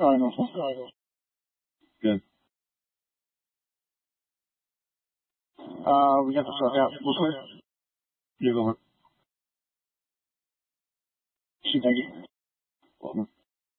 I know. Good. We got to start out. We're clear. You go. Thank you. Welcome.